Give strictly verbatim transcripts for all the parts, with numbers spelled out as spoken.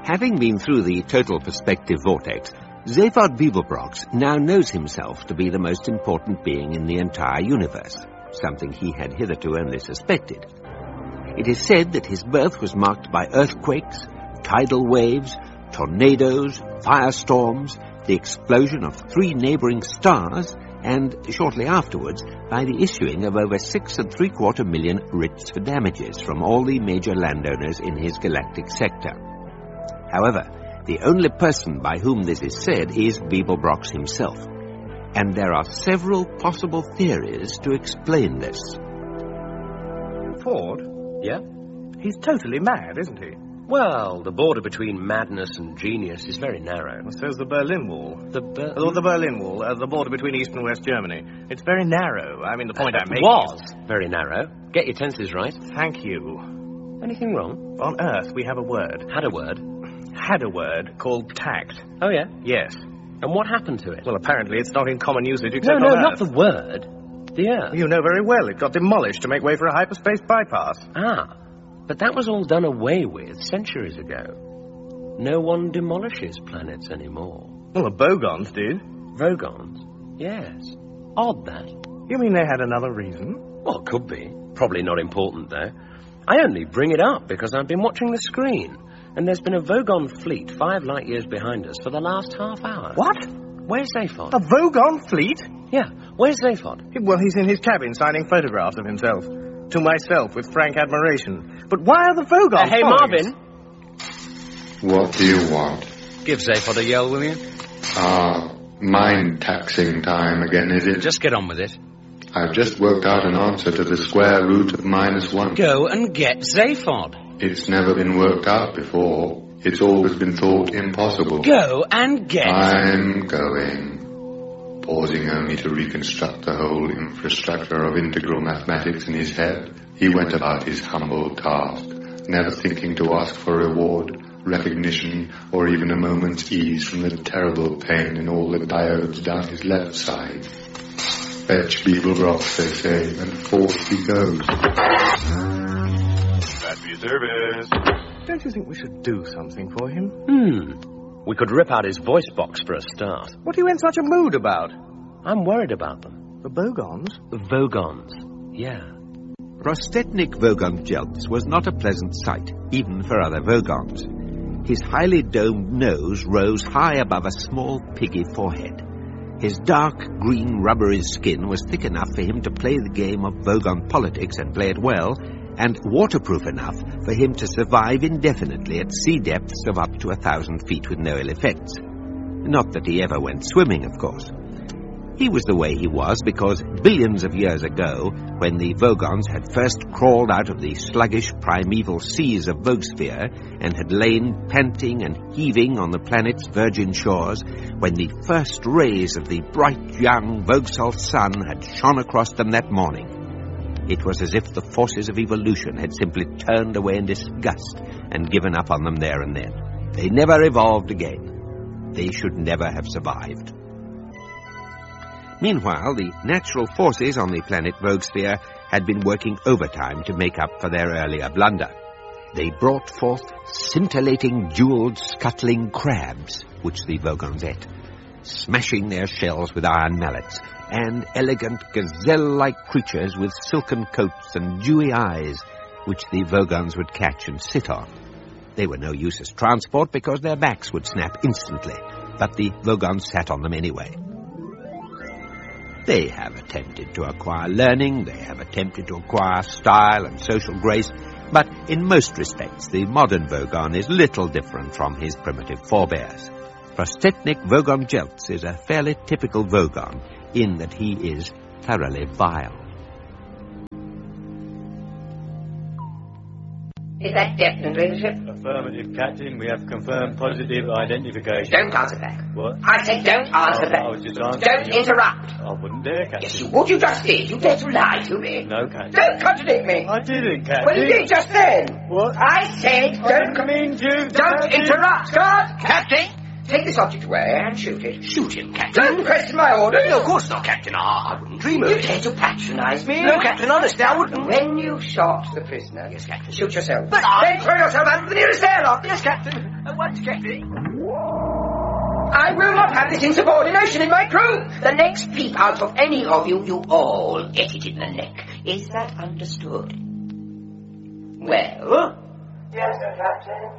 Having been through the total perspective vortex, Zaphod Beeblebrox now knows himself to be the most important being in the entire universe, something he had hitherto only suspected. It is said that his birth was marked by earthquakes, tidal waves, tornadoes, firestorms, the explosion of three neighboring stars, and, shortly afterwards, by the issuing of over six and three-quarter million writs for damages from all the major landowners in his galactic sector. However, the only person by whom this is said is Beeblebrox himself, and there are several possible theories to explain this. Ford? Yeah? He's totally mad, isn't he? Well, the border between madness and genius is very narrow. Well, so's the Berlin Wall. The Ber- Oh, the Berlin Wall, uh, the border between East and West Germany. It's very narrow. I mean, the point uh, I'm making was is... very narrow. Get your tenses right. Thank you. Anything wrong? On Earth, we have a word. Had a word. Had a word called tact. Oh, yeah? Yes. And what happened to it? Well, apparently it's not in common usage no, except no, on not Earth. the word. The Earth. You know very well. It got demolished to make way for a hyperspace bypass. Ah, but that was all done away with centuries ago. No one demolishes planets anymore. Well, the Bogons did. Vogons? Yes. Odd, that. You mean they had another reason? Well, could be. Probably not important, though. I only bring it up because I've been watching the screen, and there's been a Vogon fleet five light years behind us for the last half hour. What? Where's Zaphod? A Vogon fleet? Yeah, where's Zaphod? Well, he's in his cabin signing photographs of himself. To myself, with frank admiration. But why are the Vogons Uh, hey, following Marvin. us? What do you want? Give Zaphod a yell, will you? Ah, mind-taxing time again, is it? Just get on with it. I've just worked out an answer to the square root of minus one. Go and get Zaphod. It's never been worked out before. It's always been thought impossible. Go and get... I'm going. Pausing only to reconstruct the whole infrastructure of integral mathematics in his head, he went about his humble task, never thinking to ask for reward, recognition, or even a moment's ease from the terrible pain in all the diodes down his left side. Fetch Beeblebrox, they say, and forth he goes. That's your service. Don't you think we should do something for him? Hmm. We could rip out his voice box for a start. What are you in such a mood about? I'm worried about them. The Bogons? The Vogons. Yeah. Prostetnik Vogon Jeltz was not a pleasant sight, even for other Vogons. His highly domed nose rose high above a small, piggy forehead. His dark green rubbery skin was thick enough for him to play the game of Vogon politics and play it well, and waterproof enough for him to survive indefinitely at sea depths of up to a thousand feet with no ill effects. Not that he ever went swimming, of course. He was the way he was because billions of years ago, when the Vogons had first crawled out of the sluggish primeval seas of Vogsphere and had lain panting and heaving on the planet's virgin shores, when the first rays of the bright young Vogsal sun had shone across them that morning, it was as if the forces of evolution had simply turned away in disgust and given up on them there and then. They never evolved again. They should never have survived. Meanwhile, the natural forces on the planet Vogsphere had been working overtime to make up for their earlier blunder. They brought forth scintillating, jeweled, scuttling crabs, which the Vogons ate, smashing their shells with iron mallets, and elegant gazelle-like creatures with silken coats and dewy eyes, which the Vogons would catch and sit on. They were no use as transport because their backs would snap instantly, but the Vogons sat on them anyway. They have attempted to acquire learning, they have attempted to acquire style and social grace, but in most respects the modern Vogon is little different from his primitive forebears. Prostetnik Vogon Jeltz is a fairly typical Vogon, in that he is thoroughly vile. Is that definite leadership? Affirmative, Captain. We have confirmed positive identification. Don't answer back. What? I said don't answer I, back. I was just answering. Don't you. interrupt. I wouldn't dare, Captain. Yes, you would. You just did. You dared to lie to me. No, Captain. Don't contradict me. I didn't, Captain. Well, you did just then. What? I said I don't... didn't mean to. Don't Captain. interrupt, guard! Captain! Take this object away and shoot it. Shoot him, Captain. Don't question my orders. No, of course not, Captain. Ah, I wouldn't dream of it. You dare to patronize me? No, Captain, honestly, I wouldn't. When you've shot the prisoner... Yes, Captain. Shoot yourself. But I... Then throw yourself out of the nearest airlock. Yes, Captain. Uh, what What, Captain? I will not have this insubordination in my crew. The next peep out of any of you, you all get it in the neck. Is that understood? Well? Yes, sir, Captain.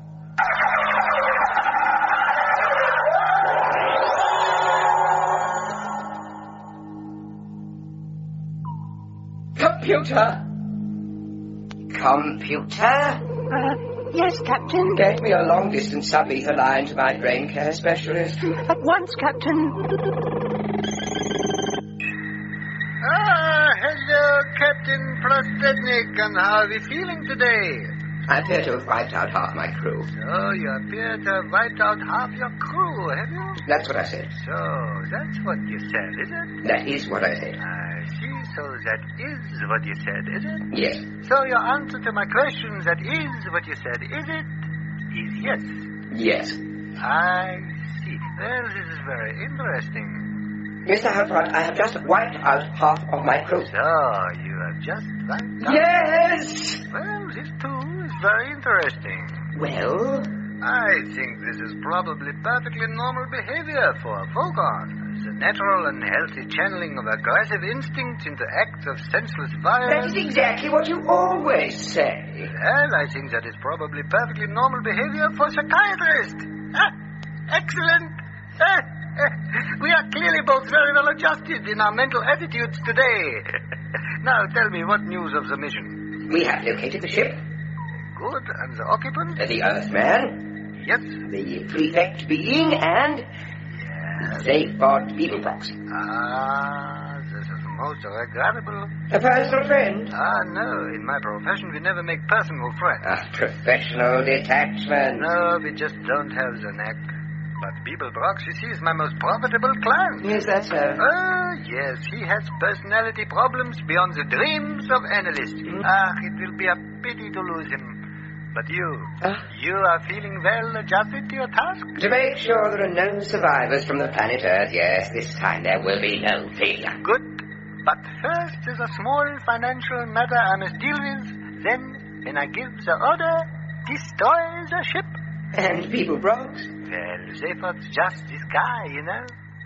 Computer! Computer? Uh, yes, Captain. Get me a long-distance sub-ether line to my brain care specialist. At once, Captain. Ah, hello, Captain Prostednik, and how are we feeling today? I appear to have wiped out half my crew. So, you appear to have wiped out half your crew, have you? That's what I said. So, that's what you said, is it? That is what I said. I see, so that is what you said, is it? Yes. So your answer to my question, that is what you said, is it? Is yes. Yes. I see. Well, this is very interesting. Mister Halfrod, I have just wiped out half of my crew. So, you have just wiped out... Yes! Well, this too is very interesting. Well? I think this is probably perfectly normal behavior for a Vogon. It's a natural and healthy channeling of aggressive instincts into acts of senseless violence. That is exactly what you always say. Well, I think that is probably perfectly normal behavior for psychiatrists. Ah, excellent. Ah, we are clearly both very well adjusted in our mental attitudes today. Now, tell me, what news of the mission? We have located the ship. Good, and the occupant? The Earthman. Yes. The prefect being, and... Yes. Zaphod Beeblebrox. Ah, this is most regrettable. A personal friend? Ah, no. In my profession, we never make personal friends. A professional detachment. No, we just don't have the knack. But Beeblebrox, you see, is my most profitable client. Is that so? Oh, yes. He has personality problems beyond the dreams of analysts. Mm. Ah, it will be a pity to lose him. But you, uh, you are feeling well adjusted to your task? To make sure there are no survivors from the planet Earth, yes, this time there will be no failure. Good. But first there's a small financial matter I must deal with. Then, when I give the order, destroy the ship. And Beeblebrox? Well, Zaphod's just this guy, you know.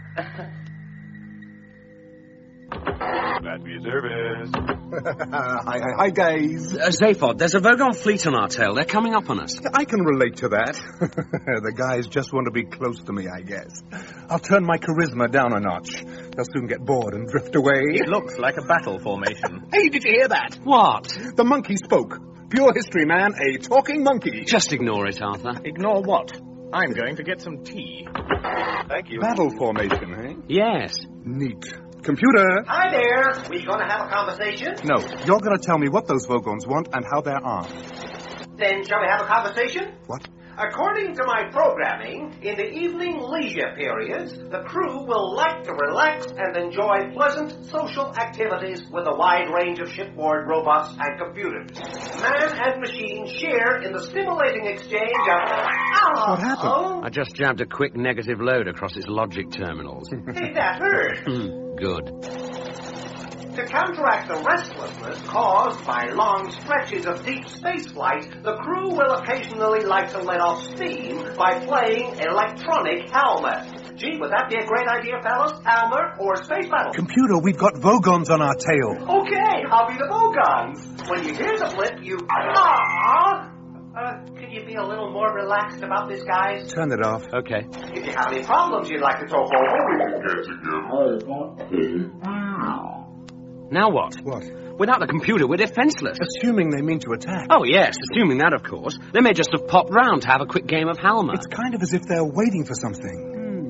Battery service. hi, hi, hi, guys. Uh, Zaphod, there's a Vogon fleet on our tail. They're coming up on us. I can relate to that. The guys just want to be close to me, I guess. I'll turn my charisma down a notch. They'll soon get bored and drift away. It looks like a battle formation. Hey, did you hear that? What? The monkey spoke. Pure history, man. A talking monkey. Just ignore it, Arthur. Ignore what? I'm going to get some tea. Thank you. Battle formation, eh? Yes. Neat. Computer! Hi there! We gonna have a conversation? No, you're gonna tell me what those Vogons want and how they're armed. Then shall we have a conversation? What? According to my programming, in the evening leisure periods, the crew will like to relax and enjoy pleasant social activities with a wide range of shipboard robots and computers. Man and machine share in the stimulating exchange of... Oh, what happened? I just jabbed a quick negative load across its logic terminals. Hey, that hurt. Good. To counteract the restlessness caused by long stretches of deep space flight, the crew will occasionally like to let off steam by playing electronic Halma. Gee, would that be a great idea, fellas? Halma or Space Battle? Computer, we've got Vogons on our tail. Okay, I'll be the Vogons. When you hear the blip, you... Aww! Uh, could you be a little more relaxed about this, guys? Turn it off. Okay. If you have any problems you'd like to talk over, we can get Now what? What? Without the computer, we're defenseless. Assuming they mean to attack. Oh, yes, assuming that, of course. They may just have popped round to have a quick game of Halma. It's kind of as if they're waiting for something.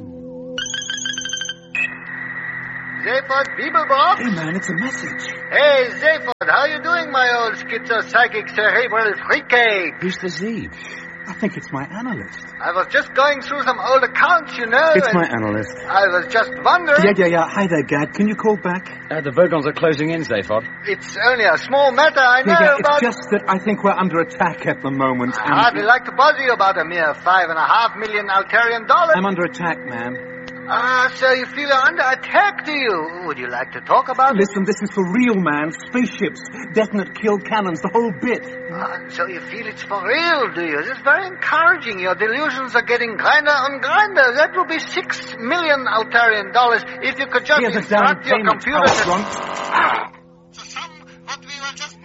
Zaphod Beeblebrox? Hey, man, it's a message. Hey, Zaphod, how you doing, my old schizo-psychic cerebral freak-cake? Who's the Z? I think it's my analyst. I was just going through some old accounts, you know. It's my analyst. I was just wondering... Yeah, yeah, yeah. Hi there, Gad. Can you call back? Uh, the Vogons are closing in, Zaphod. It's only a small matter, I know, yeah, yeah, it's but... just that I think we're under attack at the moment. I hardly like to bother you about a mere five and a half million Altarian dollars. I'm under attack, man. Ah, so you feel under attack, do you? Would you like to talk about it? Listen, this is for real, man. Spaceships, detonate kill cannons, the whole bit. Ah, so you feel it's for real, do you? This is very encouraging. Your delusions are getting grinder and grinder. That will be six million Altarian dollars if you could just Here's instruct your computer to... Ah. The sum, what we were just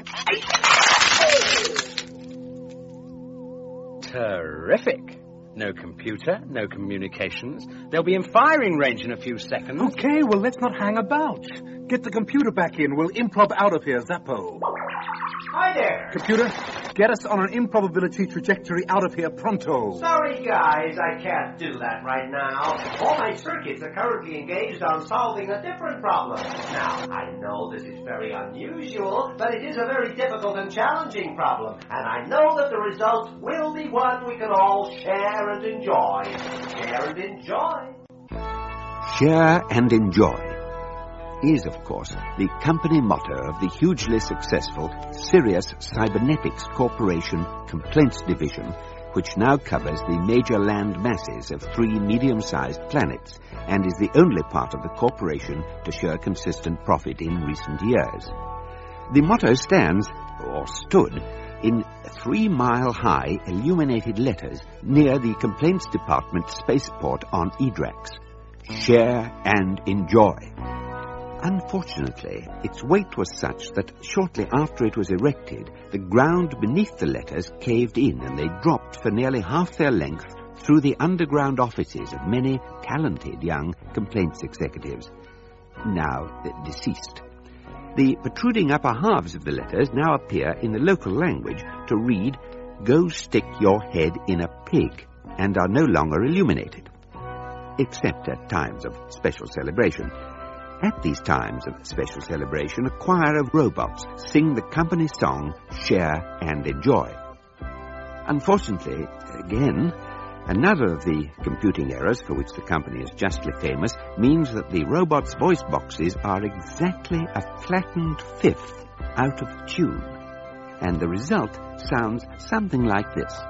talking... Terrific. No computer, no communications. They'll be in firing range in a few seconds. Okay, well, let's not hang about. Get the computer back in. We'll improv out of here, Zappo. Hi there. Computer, get us on an improbability trajectory out of here pronto. Sorry, guys, I can't do that right now. All my circuits are currently engaged on solving a different problem. Now, I know this is very unusual, but it is a very difficult and challenging problem. And I know that the result will be one we can all share and enjoy. Share and enjoy. Share and enjoy is, of course, the company motto of the hugely successful Sirius Cybernetics Corporation Complaints Division, which now covers the major land masses of three medium-sized planets and is the only part of the corporation to show consistent profit in recent years. The motto stands, or stood, in three-mile-high illuminated letters near the Complaints Department spaceport on Edrax. Share and enjoy. Unfortunately, its weight was such that shortly after it was erected, the ground beneath the letters caved in and they dropped for nearly half their length through the underground offices of many talented young complaints executives, now deceased. The protruding upper halves of the letters now appear in the local language to read, "Go stick your head in a pig," and are no longer illuminated, except at times of special celebration. At these times of special celebration, a choir of robots sing the company song, Share and Enjoy. Unfortunately, again, another of the computing errors for which the company is justly famous means that the robots' voice boxes are exactly a flattened fifth out of tune, and the result sounds something like this.